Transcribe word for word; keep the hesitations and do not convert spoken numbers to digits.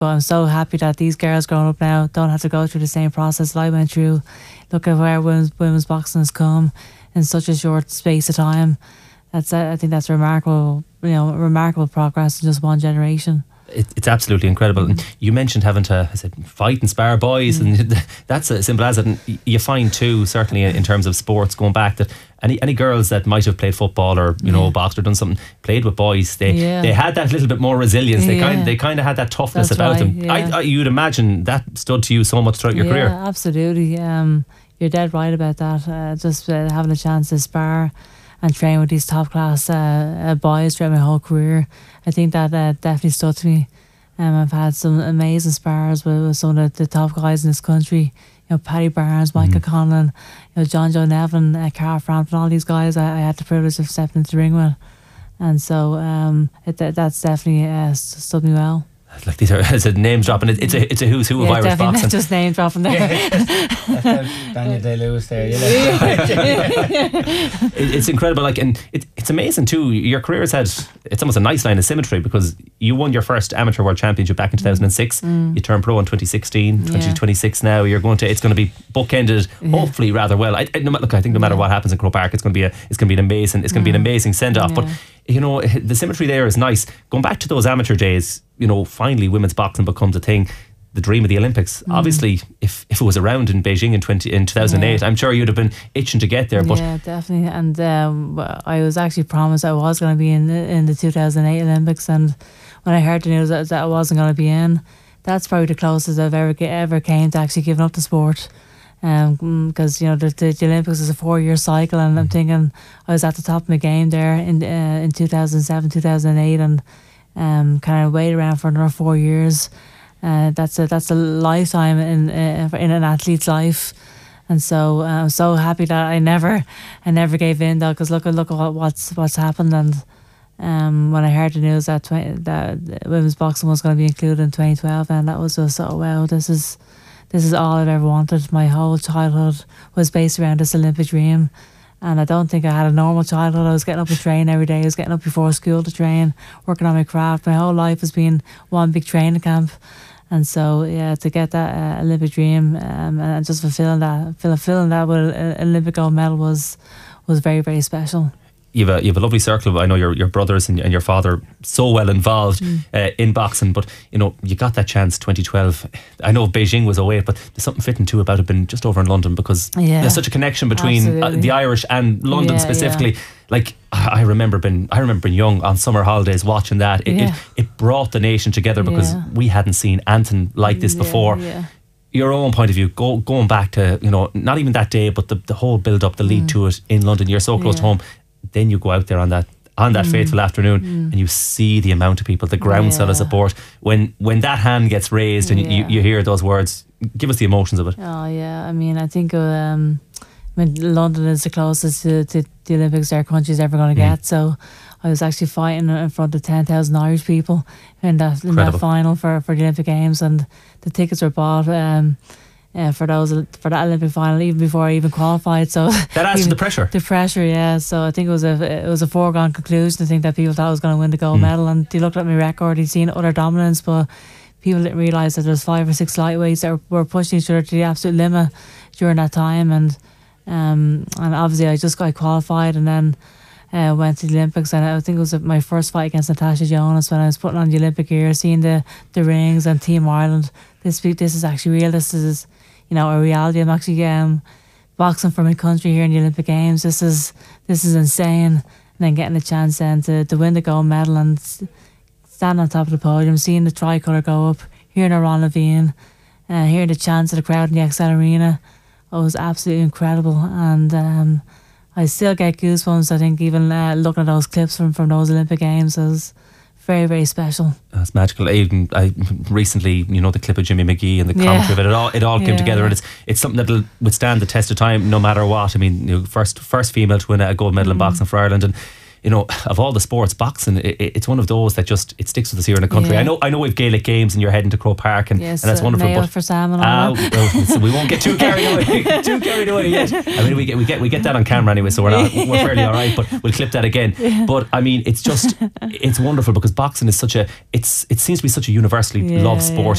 But I'm so happy that these girls growing up now don't have to go through the same process that I went through. Look at where women's, women's boxing has come in such a short space of time. That's I think that's remarkable, you know, remarkable progress in just one generation. It, it's absolutely incredible. Mm. And you mentioned having to, I said, fight and spar boys, mm. and that's as simple as it. And you find too, certainly in terms of sports, going back, that any any girls that might have played football or you know yeah. boxed or done something, played with boys, they yeah. they had that little bit more resilience. They yeah. kind they kind of had that toughness that's about right, them. Yeah. I, I, you'd imagine that stood to you so much throughout your yeah, career. Absolutely. Um, you're dead right about that. Uh, just uh, having a chance to spar and train with these top class uh, uh, boys throughout my whole career, I think that uh, definitely stood to me. Um, I've had some amazing spars with, with some of the, the top guys in this country. You know, Paddy Barnes, Michael mm. Conlon, you know, John Joe Nevin, uh, Carl Frampton, all these guys I, I had the privilege of stepping into the ring with. And so um, it, that, that's definitely uh, stood me well. Like these are, it's a name dropping. It's a it's a who's who yeah, of Irish boxing. Just name dropping there. Daniel Day-Lewis there. You know. it, it's incredible. Like, and it, it's amazing too. Your career has had, it's almost a nice line of symmetry, because you won your first amateur world championship back in two thousand six. Mm. You turned pro in twenty sixteen. twenty twenty-six now. You're going to. It's going to be bookended, yeah. hopefully rather well. I, I, no, look, I think no matter what happens in Croke Park, it's going to be a it's going to be an amazing it's going to mm. be an amazing send off. Yeah. But you know, the symmetry there is nice. Going back to those amateur days, you know, finally women's boxing becomes a thing. The dream of the Olympics. Mm. Obviously, if, if it was around in Beijing in twenty in two thousand eight, yeah. I'm sure you'd have been itching to get there. But yeah, definitely. And um, I was actually promised I was going to be in the, in the two thousand eight Olympics, and when I heard the news that, that I wasn't going to be in, that's probably the closest I've ever ever came to actually giving up the sport. Because um, you know the, the, the Olympics is a four year cycle, and I'm thinking I was at the top of my game there in uh, in two thousand seven, two thousand eight, and um, kind of wait around for another four years. Uh, that's a that's a lifetime in uh, in an athlete's life, and so uh, I'm so happy that I never I never gave in though. Because look look at what, what's what's happened, and um, when I heard the news that twenty, that women's boxing was going to be included in twenty twelve, and that was just oh wow, this is. This is all I've ever wanted. My whole childhood was based around this Olympic dream, and I don't think I had a normal childhood. I was getting up to train every day. I was getting up before school to train, working on my craft. My whole life has been one big training camp, and so yeah, to get that uh, Olympic dream um, and just fulfilling that, fulfilling that with an Olympic gold medal was was very very special. You have a you have a lovely circle of, I know your your brothers and, and your father so well involved mm. uh, in boxing, but you know you got that chance twenty twelve. I know Beijing was away, but there's something fitting too about it being just over in London, because yeah. there's such a connection between uh, the Irish and London yeah, specifically. Yeah. Like I remember being I remember being young on summer holidays watching that. It yeah. it, it brought the nation together, because yeah. we hadn't seen anything like this yeah, before. Yeah. Your own point of view, go, going back to, you know, not even that day, but the, the whole build up, the lead mm. to it in London. You're so close yeah. to home. Then you go out there on that on that mm. fateful afternoon mm. and you see the amount of people, the groundswell yeah. of support. When when that hand gets raised and yeah. you, you hear those words, give us the emotions of it. Oh yeah, I mean, I think um, I mean, London is the closest to, to the Olympics our country's ever going to mm. get. So I was actually fighting in front of ten thousand Irish people in that in that final for, for the Olympic Games, and the tickets were bought. Um, Uh, for those for that Olympic final, even before I even qualified. So that adds to the pressure. The pressure, yeah. So I think it was a it was a foregone conclusion. I think that people thought I was going to win the gold mm. medal, and they looked at my record. They'd seen utter dominance, but people didn't realise that there was five or six lightweights that were pushing each other to the absolute limit during that time. And um and obviously I just got qualified, and then uh, went to the Olympics, and I think it was my first fight against Natasha Jonas when I was putting on the Olympic gear, seeing the the rings and Team Ireland. This this is actually real. This is, you know, a reality. I'm actually um, boxing for my country here in the Olympic Games. This is this is insane. And then getting a chance then to, to win the gold medal and stand on top of the podium, seeing the tricolour go up, hearing Ron Levine, uh, hearing the chants of the crowd in the X L Arena. It was absolutely incredible. And um, I still get goosebumps, I think, even uh, looking at those clips from, from those Olympic Games. It was very, very special. That's magical. Even I recently, you know, the clip of Jimmy McGee and the commentary yeah. of it, it all it all came yeah, together, yeah. and it's it's something that'll withstand the test of time no matter what. I mean, you know, first first female to win a gold medal mm. in boxing for Ireland, and you know, of all the sports, boxing, it, it's one of those that just, it sticks with us here in the country. Yeah. I know I know we've Gaelic games and you're heading to Croke Park and, Yes, and that's uh, wonderful. nail But for Sam and all uh, that. well, so we won't get too carried away, too carried away yet. I mean, we get we get we get that on camera anyway, so we're not we're fairly all right. But we'll clip that again. But I mean, it's just it's wonderful because boxing is such a it's it seems to be such a universally Yeah, loved sport. yeah.